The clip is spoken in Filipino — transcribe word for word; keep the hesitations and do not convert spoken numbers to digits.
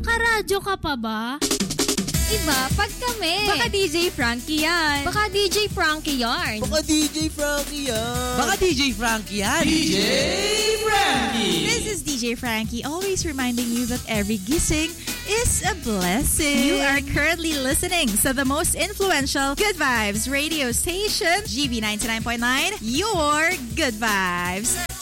Nakaradyo ka pa ba? Iba, pag kami. Baka D J Frankie yan. Baka D J Frankie yarn. Baka D J Frankie yan. Baka D J Frankie yan. D J Frankie. This is D J Frankie, always reminding you that every gising is a blessing. You are currently listening to the most influential Good Vibes radio station, G B ninety-nine point nine, your Good Vibes.